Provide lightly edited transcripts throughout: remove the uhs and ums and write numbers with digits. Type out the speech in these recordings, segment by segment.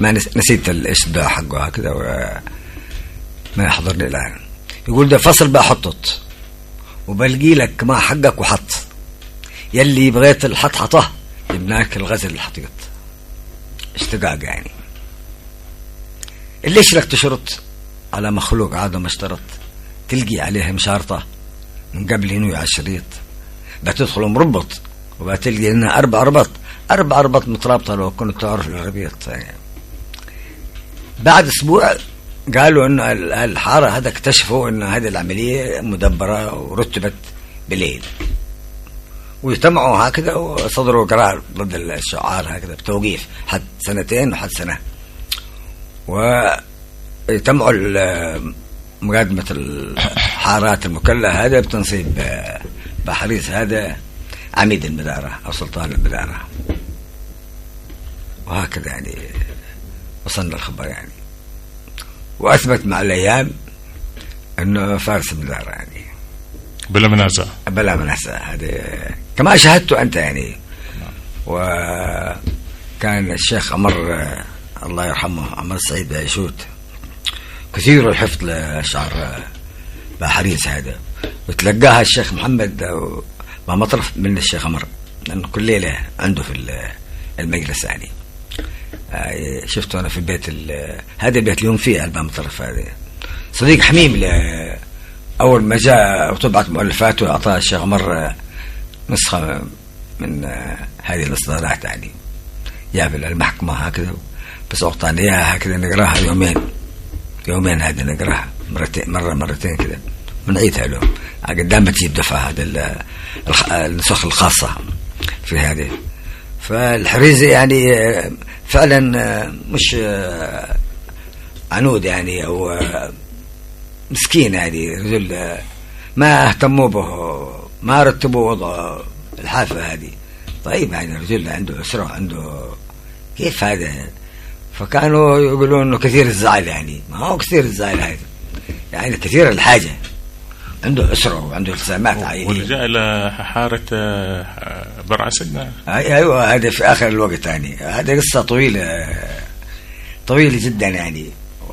ما نسيت الإصداء حقه هكذا ما يحضرني الآن. يقول ده فصل بقى حطت وبلقي لك ما حقك وحط، يلي بغيت الحط حطه يبناك الغزل الحطيط. اشتقاق يعني. ليش لك تشرط على مخلوق عادة ما اشترط، تلقي عليه مشارطة من قبل ينوي على الشريط، بتدخل مربط وبتلقي لنا أربع ربط مترابطة لو كنت تعرف العربية يعني. بعد أسبوع قالوا إنه الحارة هذا اكتشفوا إنه هذه العملية مدبرة ورتبت بليل، ويجتمعوا هكذا وصدروا قرار ضد الشعار هكذا بتوقيف حد 2 وحد سنة، ويجتمعوا مقادمة الحارات المكلة هذا بتنصيب بحريص هذا عميد المدارة أو سلطان المدارة، وهكذا يعني وصلنا الخبر يعني. وأثبت مع الأيام أنه فارس المدارة يعني بلا منازع هذا كما شاهدته أنت يعني. وكان الشيخ عمر الله يرحمه عمر سعيد بعيشوت كثير الحفظ لشعر بحريص هذا، وتلقاها الشيخ محمد ومطرف من الشيخ عمر، لأنه كل ليلة عنده في المجلس يعني. شفته أنا في البيت هذا البيت اليوم فيه ألبام مطرف هذا صديق حميم. أول ما جاء وطبعت مؤلفاته أعطاه الشيخ عمر نسخة من هذه الإصدارات يعني، جاب المحكمة هكذا بس أعطاني إياها هكذا نقراها يومين هذا نقراها مرتين كذا ونعيدها له قدام بتجيب دفعة هذا النسخ الخاصة في هذه. فالحريزي يعني فعلا مش عنود يعني أو مسكين يعني، رجل ما اهتموا به، ما رتبوا وضع الحافة هذه. طيب يعني رجل عنده أسرة عنده كيف هذا، فكانوا يقولون انه كثير الزعل يعني. ما هو كثير الزعل هذا يعني كثير الحاجة، عنده أسرة وعنده التزامات عائلية. ورجع إلى حارة برع سجنة. أيوة هذا في آخر الوقت يعني. هذا قصة طويلة جدا يعني،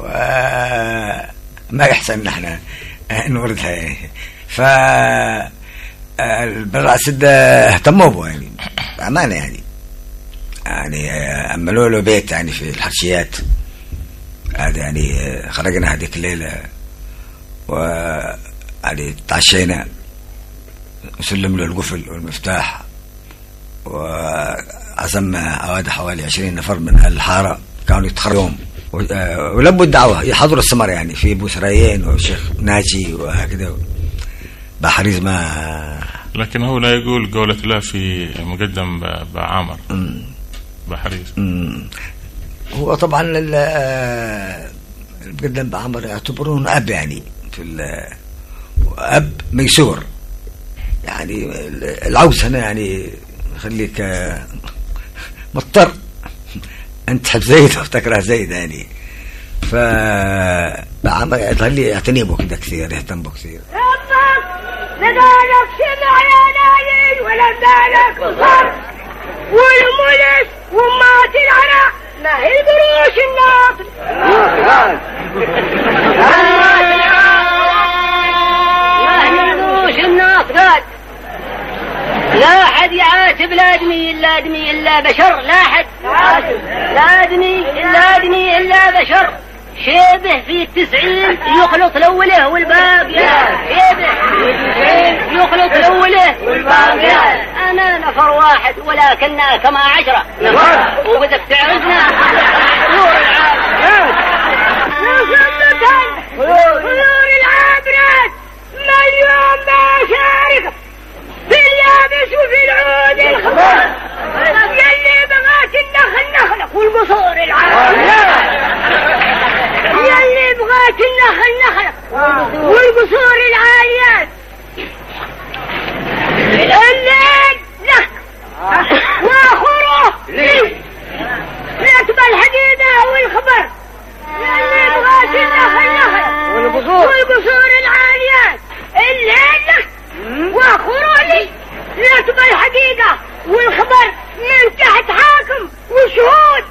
وما يحسن نحن نوردها يعني. فالبرع سجنة اهتموا به يعني بأمانة يعني عملوا له بيت يعني في الحرشيات هذا يعني. خرجنا هذيك الليلة وعلي تعشينا وسلم له القفل والمفتاح، وعزمنا حوالي 20 نفر من الحارة كانوا يتخرجون ولبوا الدعوة يحضروا السمر يعني في بوسرايين والشيخ ناجي وهكذا بحريز. ما لكن هو لا يقول قولة الله في مقدم بعامر بحريز. هو طبعا المقدم بعمر يعتبرون أب يعني في أب ميسور يعني. العوز هنا يعني خليك مضطر أنت تحب زيد وافتكره زيد يعني. فبعمر يعتني به كده كثير، يهتم به كثير. لذلك سمع يا نايل ولا ذلك بصر والملس ومات العراء ما هي قروش الناطر ما هي قروش الناطر. لا حد يعاتب لا آدمي إلا بشر، لا حد لا آدمي إلا بشر. شيبه في 90 يخلط الأوله والباقيات، شيبه يخلط الأوله والباقيات. أنا نفر واحد ولكننا كما 10 نفر، وبدك تعرفنا طيور العابرات. طيور العابرات مليون بشارك في اليابس وفي العود الخضر. يلي بغات النخل نخلق والبصور العابرات، يلي بغات النخل نخلق والقصور العاليات. الليل لك واخره لي رتب الحديدة والخبر. يلي بغات النخل نخلق والقصور العاليات. الليل لك واخره لي رتب الحديدة والخبر. من تحت حاكم وشهود